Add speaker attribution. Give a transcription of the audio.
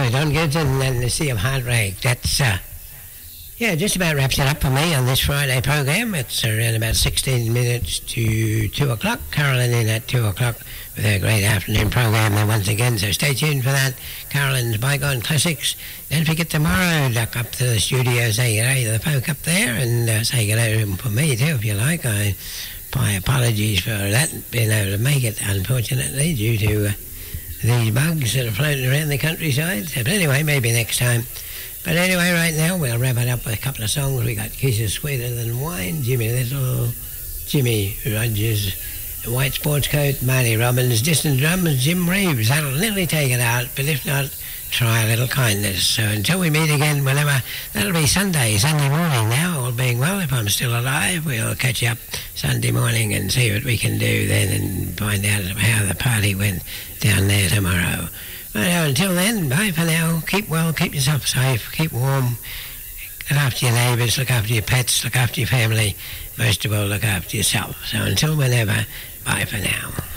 Speaker 1: Don Gibson and the Sea of Heartbreak. That's, just about wraps it up for me on this Friday program. It's around about 16 minutes to 2 o'clock. Carolyn in at 2 o'clock with her great afternoon program there once again. So stay tuned for that. Carolyn's Bygone Classics. Don't forget tomorrow, duck up to the studio, say hello to the folk up there, and say hello to them for me too, if you like. My apologies for that, being able to make it, unfortunately, due to these bugs that are floating around the countryside. But anyway, maybe next time. But anyway, right now, we'll wrap it up with a couple of songs. We got Kisses Sweeter Than Wine, Jimmy Little, Jimmy Rogers, White Sports Coat, Marty Robbins, Distant Drums, Jim Reeves. That'll nearly take it out, but if not, try a little kindness. So until we meet again, whenever, that'll be Sunday morning now, all being well. If I'm still alive, we'll catch up Sunday morning and see what we can do then and find out how the party went down there tomorrow. Well, until then, bye for now. Keep well, keep yourself safe, keep warm, look after your neighbours, look after your pets, look after your family, most of all, look after yourself. So until whenever, bye for now.